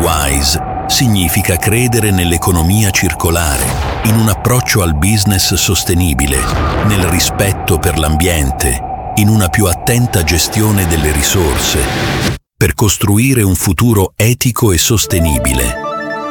WISE significa credere nell'economia circolare, in un approccio al business sostenibile, nel rispetto per l'ambiente, in una più attenta gestione delle risorse, per costruire un futuro etico e sostenibile.